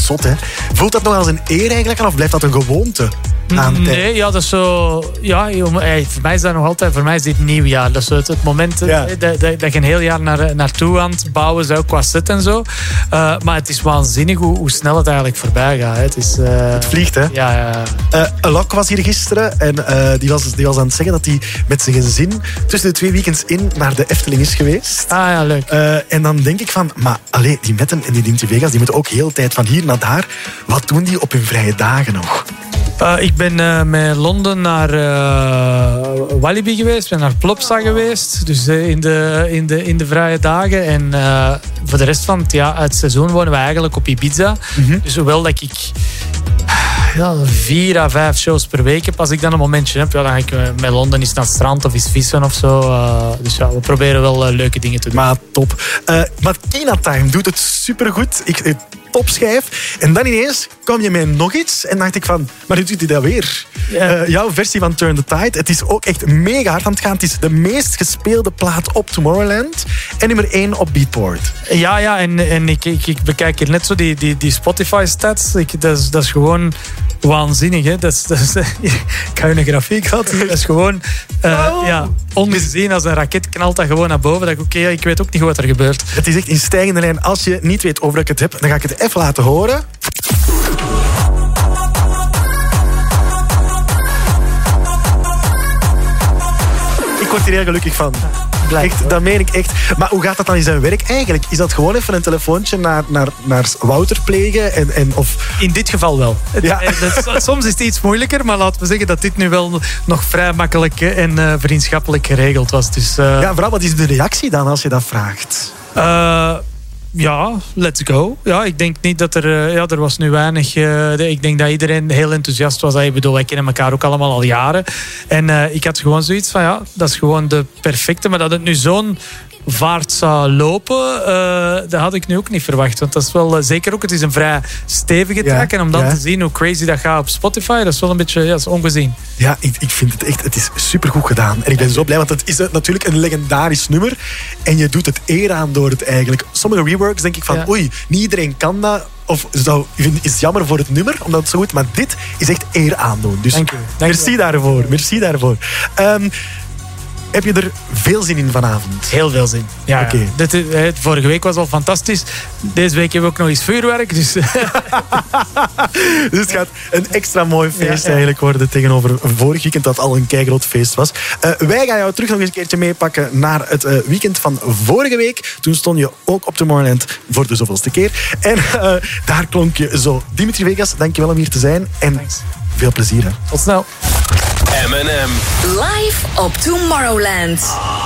zot, hè. Voelt dat nog als een eer eigenlijk aan, of blijft dat een gewoonte? Nee, ja, dat is zo... Ja, voor mij is dat nog altijd... Voor mij is dit nieuwjaar. Dat is het moment dat je een heel jaar naartoe aan het bouwen bent, ook qua set en zo. Maar het is waanzinnig hoe snel het eigenlijk voorbij gaat. Hè. Het vliegt, hè? Ja. Alok was hier gisteren en die was aan het zeggen dat hij met zijn gezin tussen de 2 weekends in naar de Efteling is geweest. Ah ja, leuk. En dan denk ik van, maar die Metten en die Dinty Vegas, die moeten ook heel de tijd van hier naar daar. Wat doen die op hun vrije dagen nog? Ik ben met Londen naar Walibi geweest, ben naar Plopsa geweest, dus in de vrije dagen. En voor de rest van het seizoen wonen we eigenlijk op Ibiza. Mm-hmm. Dus hoewel dat ik 4 à 5 shows per week heb, als ik dan een momentje heb, dan ga ik met Londen eens naar het strand of eens vissen of zo. Dus we proberen wel leuke dingen te doen. Maar top. Maar Kina Time doet het supergoed. Topschijf. En dan ineens kwam je met nog iets en dacht ik van, maar hoe doet hij dat weer? Jouw versie van Turn the Tide, het is ook echt mega hard aan het gaan. Het is de meest gespeelde plaat op Tomorrowland en nummer 1 op Beatport. Ja, en ik bekijk hier net zo die Spotify-stats. Dat is gewoon waanzinnig, hè? Ik ga je een grafiek laten. Dat is gewoon ongezien. Als een raket knalt dat gewoon naar boven. Ik weet ook niet wat er gebeurt. Het is echt in stijgende lijn. Als je niet weet over dat ik het heb, dan ga ik het even laten horen. Ik word hier heel gelukkig van. Echt, dat meen ik echt. Maar hoe gaat dat dan in zijn werk eigenlijk? Is dat gewoon even een telefoontje naar Wouter plegen? Of... In dit geval wel. Ja. Soms is het iets moeilijker, maar laten we zeggen dat dit nu wel nog vrij makkelijk en vriendschappelijk geregeld was. Dus, Ja, vooral wat is de reactie dan als je dat vraagt? Ja, let's go. Ja, ik denk niet dat er was nu weinig... ik denk dat iedereen heel enthousiast was. Ik bedoel, wij kennen elkaar ook allemaal al jaren. En ik had gewoon zoiets van, dat is gewoon de perfecte. Maar dat het nu zo'n vaart zou lopen, dat had ik nu ook niet verwacht. Want dat is wel, zeker ook, het is een vrij stevige track. En om dan te zien hoe crazy dat gaat op Spotify, dat is wel een beetje dat is ongezien. Ja, ik vind het echt, het is supergoed gedaan. En ik ben zo blij, want het is natuurlijk een legendarisch nummer. En je doet het eer aan door het eigenlijk... Sommige reworks denk ik van, oei, niet iedereen kan dat. Of is het jammer voor het nummer, omdat het zo goed... Maar dit is echt eer aandoen. Dus Dank u. Merci daarvoor. Heb je er veel zin in vanavond? Heel veel zin. Ja, okay. Vorige week was al fantastisch. Deze week hebben we ook nog eens vuurwerk. Dus het gaat een extra mooi feest eigenlijk worden tegenover vorig weekend dat al een keigroot feest was. Wij gaan jou terug nog eens een keertje meepakken naar het weekend van vorige week. Toen stond je ook op Tomorrowland voor de zoveelste keer. En daar klonk je zo. Dimitri Vegas, dankjewel om hier te zijn. En thanks. Veel plezier. Hè. Tot snel. M&M. Live op Tomorrowland.